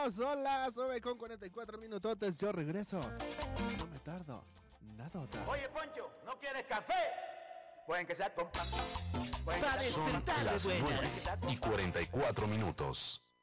Son las 9:44 minutotes. Yo regreso. No me tardo. Nada. Oye, Poncho, ¿no quieres café? Pueden que sea con pan. Son las 9:44 minutos.